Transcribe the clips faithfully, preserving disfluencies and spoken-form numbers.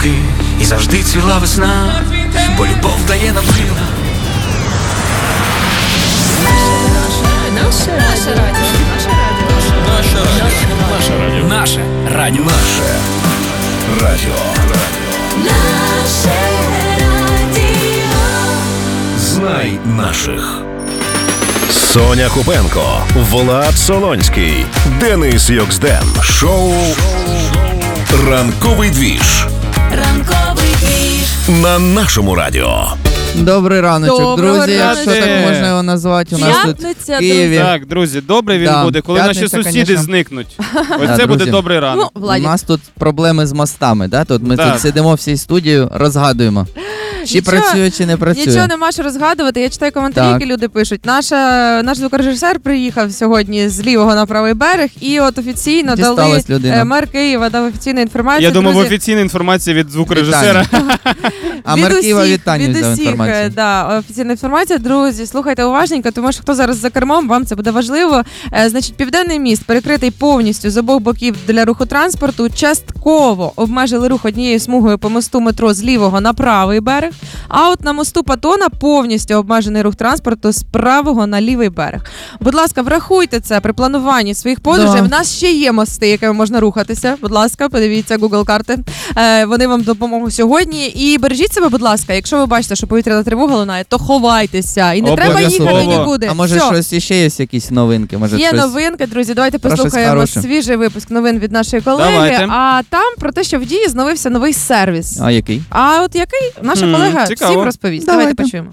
квіти, і завжди цвіла весна, бо любов дає нам крила. Наше радіо. Наше радіо. Наше радіо. Наше радіо. Наше радіо. Знай наших. Соня Купенко, Влад Солонський, Денис Йоксден. Шоу «Ранковий двіж». Ранковий двіж. На нашому радіо. Добрий раночок, Доброго друзі, якщо ранку. так можна його назвати. У нас тут П'ятниця, в Києві. друзі. Так, друзі, добре він Да, буде, коли наші п'ятниця, сусіди конечно. зникнуть. Ось Да, це буде друзі. добрий ранок. Ну, У Владик, нас тут проблеми з мостами, да? Тут ми Так. тут сидимо всією студією, розгадуємо. Чи Нічого- працює, чи не працює. нічого нема що розгадувати. Я читаю коментарі, Так. які люди пишуть. Наша, наш звукорежисер приїхав сьогодні з лівого на правий берег, і от офіційно дали Дісталась людина. е, мер Києва дав офіційну інформацію. Я думав, Друзі, офіційна інформація від звукорежисера. А від Марківа усіх, вітання від за усіх, інформацію. е, да, офіційна інформація. Друзі, слухайте уважненько, тому що хто зараз за кермом, вам це буде важливо. Е, значить, Південний міст перекритий повністю з обох боків для руху транспорту. Частково обмежили рух однією смугою по мосту метро з лівого на правий берег. А от на мосту Патона повністю обмежений рух транспорту з правого на лівий берег. Будь ласка, врахуйте це при плануванні своїх подорожей. Да. В нас ще є мости, якими можна рухатися. Будь ласка, подивіться Google карти. Е, вони вам допоможуть сьогодні. І бережіть себе, будь ласка. Якщо ви бачите, що повітряна тривога лунає, то ховайтеся. І не треба Обов'язково. їхати нікуди. А може Все. щось іще є, якісь новинки? Може, Є щось... новинки, друзі. Давайте Про щось послухаємо хороше. свіжий випуск новин від нашої колеги. Давайте. А там про те, що в дії зновився новий сервіс. А який? А от який наша Хм, колега цікаво. всім розповість. Давайте. Давайте почуємо.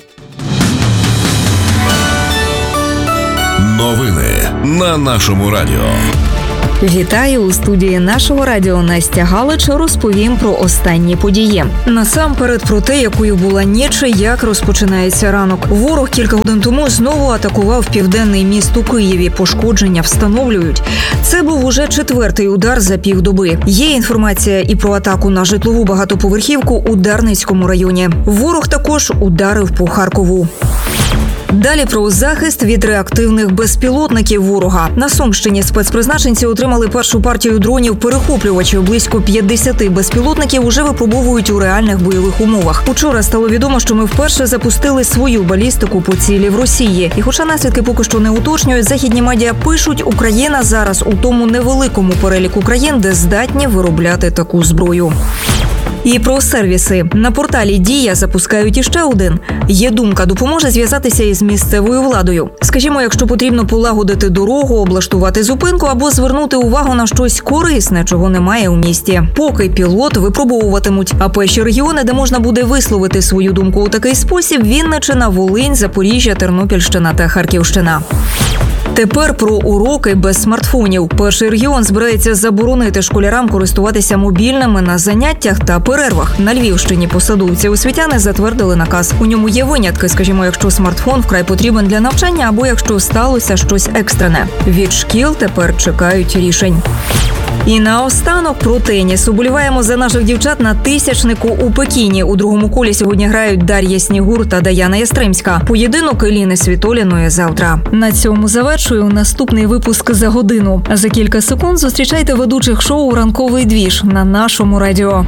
Новини на нашому радіо. Вітаю у студії нашого радіо Настя Галич. Розповім про останні події. Насамперед про те, якою була ніч і як розпочинається ранок. Ворог кілька годин тому знову атакував південний міст у Києві. Пошкодження встановлюють. Це був уже четвертий удар за півдоби. Є інформація і про атаку на житлову багатоповерхівку у Дарницькому районі. Ворог також ударив по Харкову. Далі про захист від реактивних безпілотників ворога. На Сумщині спецпризначенці отримали першу партію дронів-перехоплювачів. Близько п'ятдесят безпілотників уже випробовують у реальних бойових умовах. Учора стало відомо, що ми вперше запустили свою балістику по цілі в Росії. І хоча наслідки поки що не уточнюють, західні медіа пишуть, Україна зараз у тому невеликому переліку країн, де здатні виробляти таку зброю. І про сервіси. На порталі «Дія» запускають іще один. Є думка, допоможе зв'язатися із місцевою владою. Скажімо, якщо потрібно полагодити дорогу, облаштувати зупинку або звернути увагу на щось корисне, чого немає у місті. Поки пілот випробовуватимуть. А перші регіони, де можна буде висловити свою думку у такий спосіб – Вінниччина, Волинь, Запоріжжя, Тернопільщина та Харківщина. Тепер про уроки без смартфонів. Перший регіон збирається заборонити школярам користуватися мобільними на заняттях та перервах. На Львівщині посадовці освітяни затвердили наказ. У ньому є винятки, скажімо, якщо смартфон вкрай потрібен для навчання або якщо сталося щось екстрене. Від шкіл тепер чекають рішень. І наостанок про теніс. Уболіваємо за наших дівчат на тисячнику у Пекіні. У другому колі сьогодні грають Дар'я Снігур та Даяна Ястримська. Поєдинок Еліни Світоліної завтра. На цьому завершую наступний випуск за годину. А за кілька секунд зустрічайте ведучих шоу «Ранковий двіж» на нашому радіо.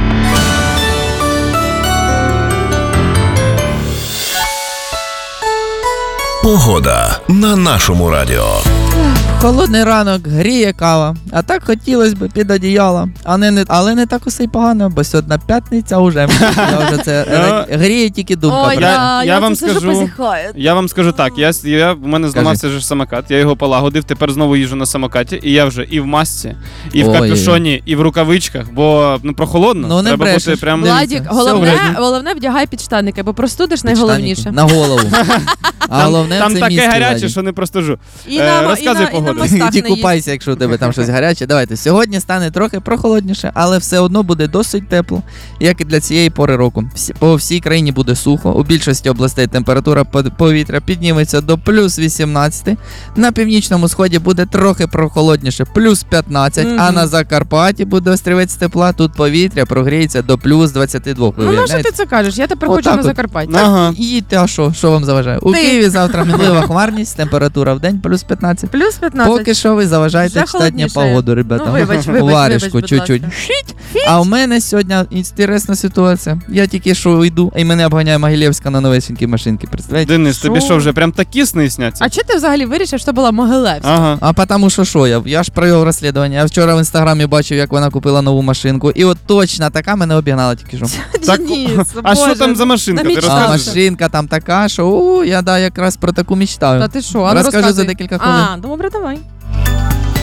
Погода на нашому радіо. Холодний ранок, гріє кава. А так хотілося б під одіяло. А не, не, але не так усе й погано, бо сьогодні п'ятниця вже. Я вже це е, гріє тільки думка. Ой, про я- це. я, я я вам тут сижу, скажу- позіхаю. Я вам скажу так, я, я, в мене зламався ж самокат, я його полагодив, тепер знову їжджу на самокаті, і я вже і в масці, і в Ой. капюшоні, і в рукавичках, бо ну, прохолодно, Ну, не треба брешеш. бути прям... Дивіться, Владік, все головне, вредно. головне вдягай підштанники, бо простудиш найголовніше. На голову. А Там, головне там це таке мізки, гаряче, Владі. що не простужу. І Е, на, і розказуй на, і на погоду. мостах Іди не їсть. купайся, якщо у тебе там щось гаряче. Давайте. Сьогодні стане трохи прохолодніше, але все одно буде досить тепло, як і для цієї пори року. Всі, по всій країні буде сухо. У більшості областей температура под- повітря підніметься до плюс вісімнадцять. На північному сході буде трохи прохолодніше, плюс п'ятнадцять, Мгм. а на Закарпатті буде острівець тепла. Тут повітря прогріється до плюс двадцять два. Ви Ну, на що уявляєте? ти це кажеш? Я тепер Отак хочу на от. Закарпаття. Ага. Їдьте, а що? Що вам заважає? У Ти. Києві завтра мінлива хмарність, температура в день плюс п'ятнадцять. Плюс п'ятнадцять. шістнадцять. Поки що ви заважаєте Вже читати мені холодніше. погоду, ребята. Ну, вибач, вибач, Варежку вибач, будь чуть-чуть. ласка. Шіть. А у мене сьогодні інтересна ситуація. Я тільки що йду, і мене обганяє Могилєвська на новесенькій машинці. Представляєте? Денис, тобі Що? що, вже прям такі сни сняться? А чого ти взагалі вирішив, що була Могилевська? Ага. А потому що що я? Я ж провів розслідування. Я вчора в інстаграмі бачив, як вона купила нову машинку. І от точно така мене обігнала тільки що. Так, Денис, а що Боже. там за машинка? Ти намічаєш. А розкажеш? машинка там така, що у, я да, якраз про таку мечтаю. Та ти що? А ну Розкажу розказуй. за декілька хвилин. А, добре, давай.